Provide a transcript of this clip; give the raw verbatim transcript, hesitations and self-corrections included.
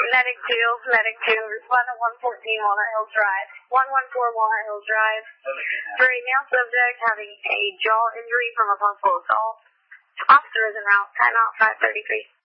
Medic two, Medic two, respond to one fourteen Walnut Hills Drive. one one four Walnut Hills Drive. For a male subject having a jaw injury from a possible assault. Officer is en route. Timeout five thirty-three.